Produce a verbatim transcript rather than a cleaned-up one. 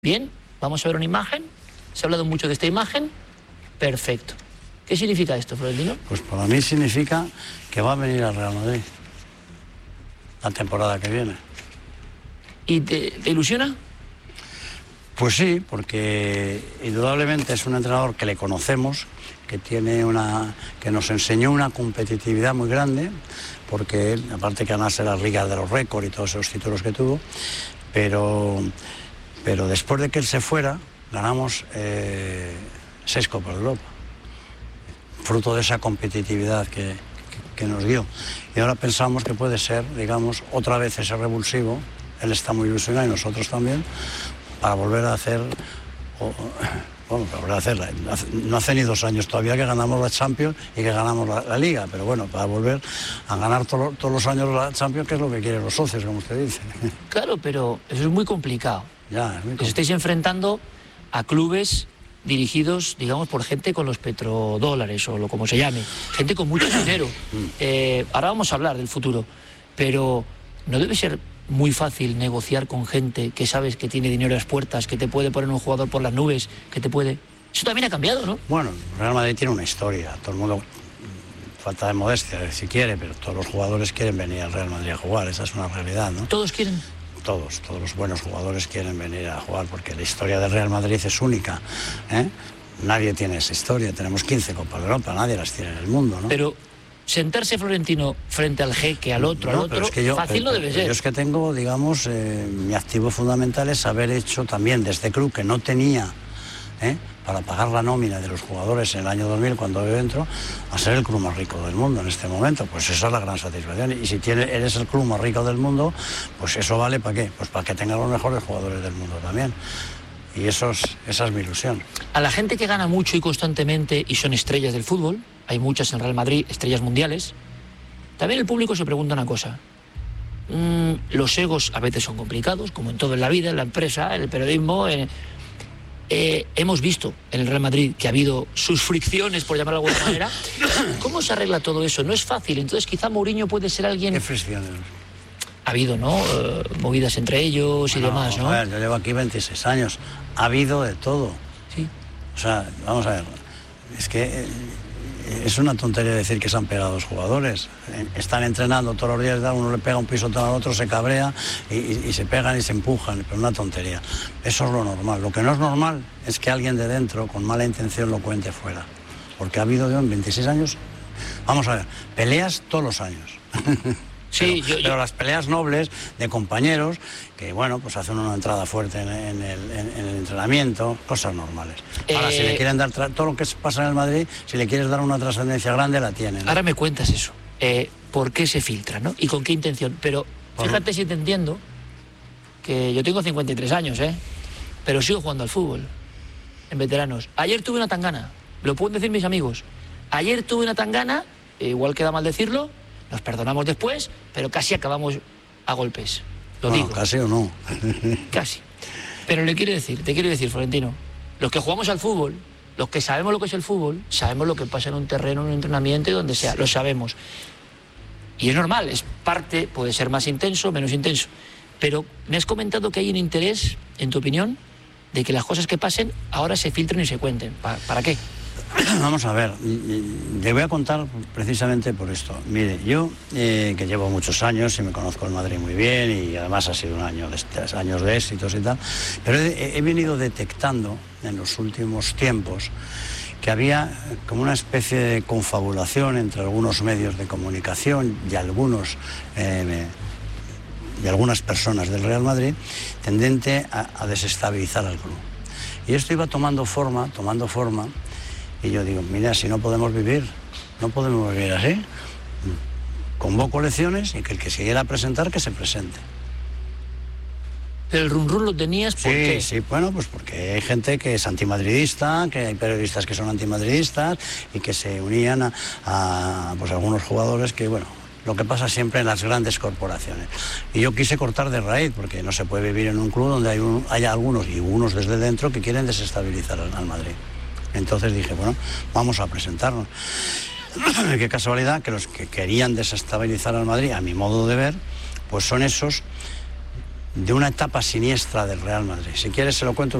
Bien, vamos a ver una imagen. Se ha hablado mucho de esta imagen. Perfecto. ¿Qué significa esto, Florentino? Pues para mí significa que va a venir al Real Madrid la temporada que viene. ¿Y te, te ilusiona? Pues sí, porque indudablemente es un entrenador que le conocemos, que tiene una, que nos enseñó una competitividad muy grande, porque él, aparte que ganase las ligas de los récords y todos esos títulos que tuvo, pero, pero después de que él se fuera, ganamos eh, seis Copas de Europa, fruto de esa competitividad que, que, que nos dio. Y ahora pensamos que puede ser, digamos, otra vez ese revulsivo. Él está muy ilusionado y nosotros también, para volver a hacer, o, bueno, para volver a hacerla. No hace ni dos años todavía que ganamos la Champions y que ganamos la, la Liga, pero bueno, para volver a ganar to, todos los años la Champions, que es lo que quieren los socios, como usted dice. Claro, pero eso es muy complicado. Ya, es muy complicado. Os estáis enfrentando a clubes dirigidos, digamos, por gente con los petrodólares o lo como se llame, gente con mucho dinero. Eh, ahora vamos a hablar del futuro, pero no debe ser muy fácil negociar con gente que sabes que tiene dinero a las puertas, que te puede poner un jugador por las nubes, que te puede... Eso también ha cambiado, ¿no? Bueno, Real Madrid tiene una historia, todo el mundo, falta de modestia si quiere, pero todos los jugadores quieren venir al Real Madrid a jugar, esa es una realidad, ¿no? ¿Todos quieren? Todos, todos los buenos jugadores quieren venir a jugar, porque la historia del Real Madrid es única, ¿eh? Nadie tiene esa historia, tenemos quince Copas de Europa, nadie las tiene en el mundo, ¿no? Pero sentarse Florentino frente al jeque, al otro, no, al otro, es que yo, fácil no debe ser. Yo es que tengo, digamos, eh, mi activo fundamental es haber hecho también de este club que no tenía, ¿eh?, para pagar la nómina de los jugadores en el año dos mil, cuando yo entro, a ser el club más rico del mundo en este momento. Pues esa es la gran satisfacción. Y si tiene, eres el club más rico del mundo, pues eso vale ¿para qué? Pues para que tengan los mejores jugadores del mundo también. Y eso es, esa es mi ilusión. A la gente que gana mucho y constantemente y son estrellas del fútbol, hay muchas en Real Madrid, estrellas mundiales, también el público se pregunta una cosa. Mm, los egos a veces son complicados, como en todo en la vida, en la empresa, en el periodismo. En... Eh, hemos visto en el Real Madrid que ha habido sus fricciones, por llamarlo de alguna manera. ¿Cómo se arregla todo eso? No es fácil. Entonces quizá Mourinho puede ser alguien... ¿Qué fricciones? Ha habido, ¿no?, uh, movidas entre ellos y bueno, demás, ¿no? A ver, yo llevo aquí veintiséis años. Ha habido de todo. Sí. O sea, vamos a ver. Es que eh, es una tontería decir que se han pegado los jugadores. Eh, están entrenando todos los días, uno le pega un pisotón al otro, se cabrea y, y, y se pegan y se empujan. Pero una tontería. Eso es lo normal. Lo que no es normal es que alguien de dentro, con mala intención, lo cuente fuera. Porque ha habido, yo, en veintiséis años, vamos a ver, peleas todos los años. Sí, pero, yo, yo... pero las peleas nobles de compañeros que, bueno, pues hacen una entrada fuerte en, en, el, en, en el entrenamiento, cosas normales. Ahora, eh... si le quieren dar todo lo que pasa en el Madrid, si le quieres dar una trascendencia grande, la tienen, ¿no? Ahora me cuentas eso, eh, ¿por qué se filtra, no? ¿Y con qué intención? Pero fíjate, Por... si te entiendo, que yo tengo cincuenta y tres años, ¿eh? Pero sigo jugando al fútbol, en veteranos. Ayer tuve una tangana, lo pueden decir mis amigos. Ayer tuve una tangana, igual queda mal decirlo, nos perdonamos después, pero casi acabamos a golpes. Lo bueno, digo. Casi o no. Casi. Pero le quiero decir, te quiero decir, Florentino, los que jugamos al fútbol, los que sabemos lo que es el fútbol, sabemos lo que pasa en un terreno, en un entrenamiento y donde sea, sí. Lo sabemos. Y es normal, es parte, puede ser más intenso, menos intenso. Pero me has comentado que hay un interés, en tu opinión, de que las cosas que pasen ahora se filtren y se cuenten. ¿Para, para qué? Vamos a ver, le voy a contar precisamente por esto. Mire, yo eh, que llevo muchos años y me conozco el Madrid muy bien y además ha sido un año de, años de éxitos y tal, pero he, he venido detectando en los últimos tiempos que había como una especie de confabulación entre algunos medios de comunicación y algunos eh, y algunas personas del Real Madrid tendente a, a desestabilizar al club. Y esto iba tomando forma, tomando forma. Y yo digo, mira, si no podemos vivir, no podemos vivir así. Convoco elecciones y que el que se quiera presentar, que se presente. ¿Pero el run run lo tenías por sí, qué? Sí, bueno, pues porque hay gente que es antimadridista, que hay periodistas que son antimadridistas y que se unían a, a pues, algunos jugadores que, bueno, lo que pasa siempre en las grandes corporaciones. Y yo quise cortar de raíz, porque no se puede vivir en un club donde hay, un, hay algunos, y unos desde dentro, que quieren desestabilizar al, al Madrid. Entonces dije, bueno, vamos a presentarnos. Qué casualidad que los que querían desestabilizar al Madrid, a mi modo de ver, pues son esos de una etapa siniestra del Real Madrid. Si quieres se lo cuento